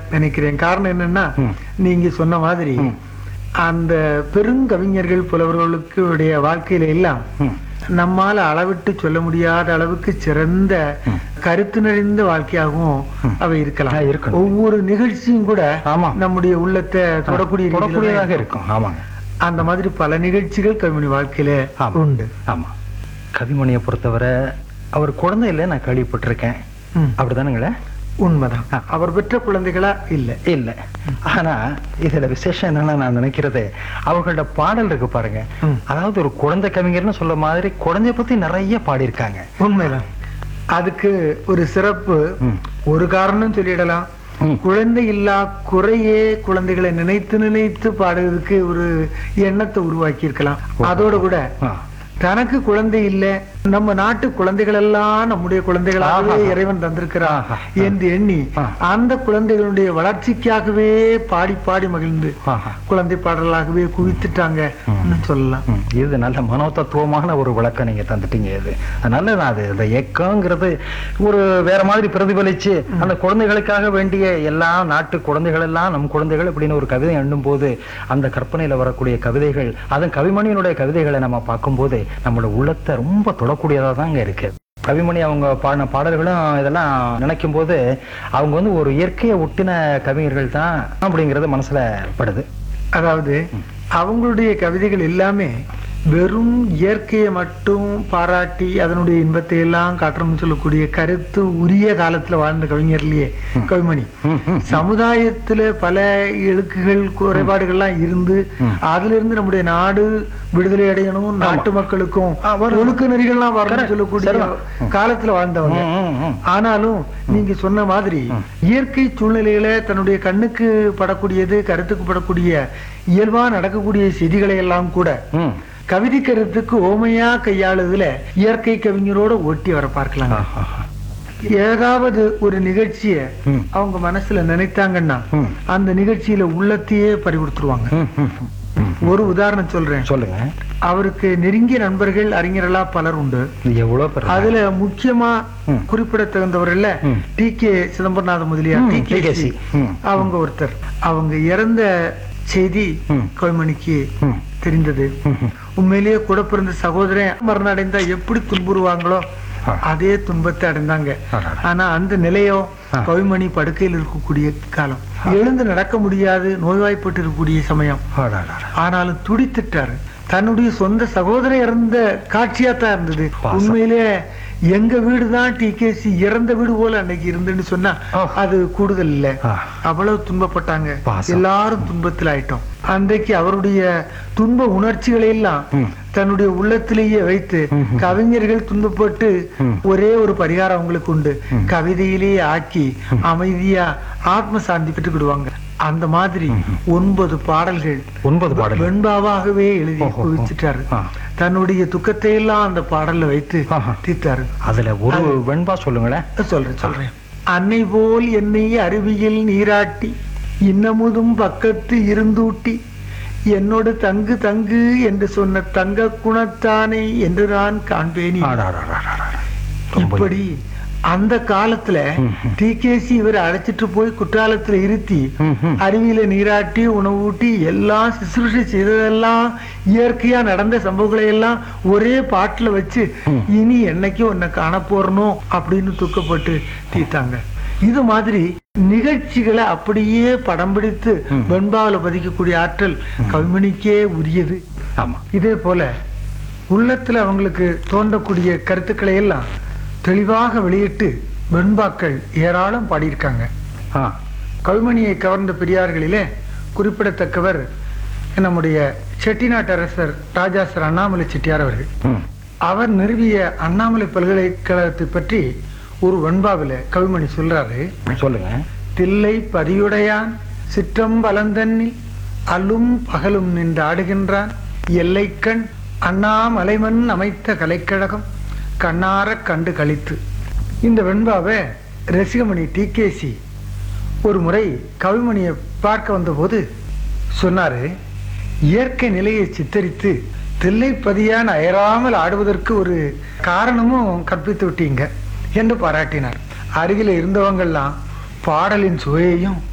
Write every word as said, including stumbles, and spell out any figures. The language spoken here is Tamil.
நினைக்கிறேன். காரணம் என்னன்னா, நீங்க சொன்ன மாதிரி அந்த பெருங்கவிஞர்கள் புலவர்களுக்கு உடைய வாழ்க்கையில எல்லாம் நம்மால அளவிட்டு சொல்ல முடியாத அளவுக்கு சிறந்த கருத்து நிறைந்த வாழ்க்கையாகவும் அவை இருக்கலாம். ஒவ்வொரு நிகழ்ச்சியும் கூட நம்முடைய உள்ளத்தை தொடக்கூடிய தொடக்கூடியதாக இருக்கும். ஆமாங்க, அந்த மாதிரி பல நிகழ்ச்சிகள் கவிமணி வாழ்க்கையில உண்டு. ஆமா, கவிமணியை பொறுத்தவரை அவர் குழந்தை இல்லை நான் கேள்விப்பட்டிருக்கேன். அப்படிதானுங்களே? உண்மைதான். அவர் பெற்ற குழந்தைகளா இல்ல இல்ல. ஆனா இதுல விசேஷம் என்னன்னா, நான் நினைக்கிறது அவர்களோட பாடல் இருக்கு பாருங்க. அதாவது ஒரு குழந்தை கவிஞர்னு சொல்ல மாதிரி குழந்தைய பத்தி நிறைய பாடியிருக்காங்க. உண்மைதான். அதுக்கு ஒரு சிறப்பு ஒரு காரணம் சொல்லிடலாம். குழந்தை இல்லா குறையே குழந்தைகளை நினைத்து நினைத்து பாடுறதுக்கு ஒரு எண்ணத்தை உருவாக்கி இருக்கலாம். அதோட கூட தனக்கு குழந்தை இல்ல, நம்ம நாட்டு குழந்தைகள் எல்லாம் நம்முடைய குழந்தைகளாகவே இறைவன் தந்திருக்கிறான் என்று எண்ணி அந்த குழந்தைகளுடைய வளர்ச்சிக்காகவே பாடி பாடி மகிழ்ந்து குழந்தை பாடலாகவே குவித்துட்டாங்க சொல்லலாம். இது நல்ல மனோதத்துவமான ஒரு விளக்கம் நீங்க தந்துட்டீங்க. இது அதனால அது இந்த ஏக்கங்கிறது ஒரு வேற மாதிரி பிரதிபலிச்சு அந்த குழந்தைகளுக்காக வேண்டிய எல்லா நாட்டு குழந்தைகள் எல்லாம் நம் குழந்தைகள் அப்படின்னு ஒரு கவிதை எண்ணும் போது அந்த கற்பனையில வரக்கூடிய கவிதைகள், அதன் கவிமணியினுடைய கவிதைகளை நம்ம பார்க்கும்போது நம்மளோட உள்ளத்தை ரொம்ப தொடக்கூடியதா தாங்க இருக்கு. கவிமணி அவங்க பாடின பாடல்களும் இதெல்லாம் நினைக்கும் போது அவங்க வந்து ஒரு இயற்கையை ஒட்டின கவிஞர்கள் தான் அப்படிங்கறது மனசுல படுது. அதாவது அவங்களுடைய கவிதைகள் எல்லாமே வெறும் இயற்கையை மட்டும் பாராட்டி அதனுடைய இன்பத்தை எல்லாம் காட்டணும்னு சொல்லக்கூடிய கருத்து உரிய காலத்துல வாழ்ந்த கவிஞர்லயே கவிமணி சமுதாயத்துல பல இழுக்குகள் குறைபாடுகள்லாம் இருந்து அதுல இருந்து நம்முடைய நாடு விடுதலை அடையணும், நாட்டு மக்களுக்கும் ஒழுக்க நெறிகள்லாம் வரணும்னு சொல்லக்கூடிய காலத்துல வாழ்ந்தவங்க. ஆனாலும் நீங்க சொன்ன மாதிரி இயற்கை சூழ்நிலையில தன்னுடைய கண்ணுக்கு படக்கூடியது கருத்துக்கு படக்கூடிய இயல்பா நடக்கக்கூடிய செய்திகளை எல்லாம் கூட கவிதை கருத்துக்கு ஓமையா கையாளுதுல இயற்கை கவிஞரோட ஒட்டி வர பார்க்கலாம். ஏதாவது ஒரு நிகழ்ச்சிய அவங்க மனசுல நினைத்தாங்கன்னா அந்த நிகழ்ச்சியில உள்ளத்தையே பறிகொடுத்துருவாங்க. ஒரு உதாரணம் சொல்றேன். சொல்லுங்க. அவருக்கு நெருங்கிய நண்பர்கள் அறிஞர்களா பலர் உண்டு. அதுல முக்கியமா குறிப்பிடத்தகுந்தவர்கள் D K Chidambaranatha Mudaliar, D K C அவங்க ஒருத்தர். அவங்க இறந்த செய்தி கவிமணிக்கு தெரிந்தது. உண்மையிலேயே கூட பிறந்த சகோதரன் மரணம் அடைந்தா எப்படி துன்புறுவாங்களோ அதே துன்பத்தை அடைந்தாங்க. ஆனா அந்த நிலையோ கவிமணி படுக்கையில் இருக்கக்கூடிய காலம், எழுந்து நடக்க முடியாது, நோய்வாய்ப்பட்டு இருக்கக்கூடிய சமயம். ஆனாலும் துடித்துட்டாரு. தன்னுடைய சொந்த சகோதரன் இறந்த காட்சியாத்தான் இருந்தது. உண்மையிலே எங்க வீடுதான் டி கே சி இறந்த வீடு போல அன்னைக்கு இருந்துன்னு சொன்னா அது கூடுதல் இல்ல. அவ்வளவு துன்பப்பட்டாங்க, எல்லாரும் துன்பத்தில் ஆயிட்டோம். அன்றைக்கு அவருடைய துன்ப உணர்ச்சிகளை எல்லாம் தன்னுடைய உள்ளத்திலேயே வைத்து கவிஞர்கள் துன்பப்பட்டு ஒரே ஒரு பரிகாரம் அவங்களுக்கு உண்டு, கவிதையிலேயே ஆக்கி அமைதியா ஆத்ம சாந்தி பெற்றுக்கிடுவாங்க. அந்த மாதிரி ஒன்பது பாடல்கள் ஒன்பது பாடல் வெண்பாவாகவே எழுதி குவிச்சிட்டாரு. தன்னுடைய துக்கத்தை எல்லாம் அந்த பாடல்ல வைத்து தீர்த்தாரு. அதுல ஒரு வெண்பா சொல்லுங்களேன். சொல்றேன் சொல்றேன். அன்னை போல் என்னை அருவியில் நீராட்டி இன்னமுதும் பக்கத்து இருந்தூட்டி என்னோடு தங்கு தங்கு என்று சொன்ன தங்க குணத்தானே என்று நான் காண்பேனி. இப்படி அந்த காலத்துல டி கே சி இவரை அழைச்சிட்டு போய் குற்றாலத்துல இருத்தி அருவியில நீராட்டி உணவு ஊட்டி எல்லாம் சுசுரூஷை செய்ததெல்லாம் இயற்கையா நடந்த சம்பவங்களை எல்லாம் ஒரே பாட்டுல வச்சு இனி என்னைக்கும் உன்னை காண போறணும் அப்படின்னு துக்கப்பட்டு தீர்த்தாங்க. இது மாதிரி நிகழ்ச்சிகளை அப்படியே படம் பிடித்து வெண்பாவில பதிக்கக்கூடிய ஆற்றல் கவிமணிக்கே உரியது. ஆமா. இதே போல உள்ளத்துல அவங்களுக்கு தோன்றக்கூடிய கருத்துக்களை எல்லாம் தெளிவாக வெளியிட்டு வெண்பாக்கள் ஏராளம் பாடியிருக்காங்க. கவிமணியை கவர்ந்த பெரியார்களிலே குறிப்பிடத்தக்கவர் நம்முடைய செட்டிநாட்டு அரசர் ராஜா சார் அண்ணாமலை செட்டியார் அவர்கள். அவர் நிறுவிய அண்ணாமலை பல்கலைக்கழகத்தை பற்றி ஒரு வெண்பாவில கவிமணி சொல்றாரு. சொல்லுங்க. தில்லை பதியுடையான் சிற்றம் பலந்தன்னில் அல்லும் பகலும் நின்று ஆடுகின்றான் எல்லைக்கண் அண்ணாமலைமன் அமைத்த கலைக்கழகம் கண்ணார கண்டு கழித்து. இந்த வெண்பாவை ரசிகமணி டி கே சி ஒரு முறை கவிமணியை பார்க்க வந்தபோது சொன்னாரு, இயற்கை நிலையை சித்தரித்து தில்லைப்பதியான் அயராமல் ஆடுவதற்கு ஒரு காரணமும் கற்பித்து விட்டீங்க என்று பாராட்டினார். அருகில இருந்தவங்கெல்லாம் பாடலின் சுவையையும்